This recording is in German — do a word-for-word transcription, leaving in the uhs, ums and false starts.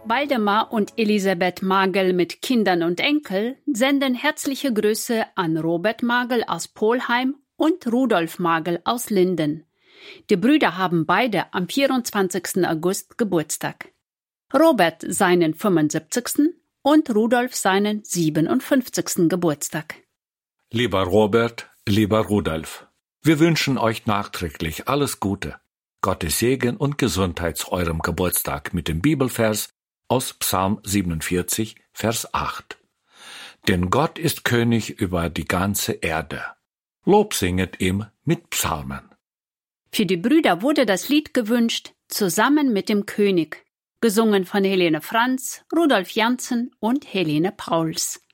Waldemar und Elisabeth Magel mit Kindern und Enkel senden herzliche Grüße an Robert Magel aus Polheim und Rudolf Magel aus Linden. Die Brüder haben beide am vierundzwanzigsten August Geburtstag. Robert seinen fünfundsiebzigsten und Rudolf seinen siebenundfünfzigsten Geburtstag. Lieber Robert, lieber Rudolf, wir wünschen euch nachträglich alles Gute, Gottes Segen und Gesundheit zu eurem Geburtstag mit dem Bibelvers aus Psalm siebenundvierzig, Vers acht. Denn Gott ist König über die ganze Erde. Lob singet ihm mit Psalmen. Für die Brüder wurde das Lied gewünscht, Zusammen mit dem König, gesungen von Helene Franz, Rudolf Janssen und Helene Pauls.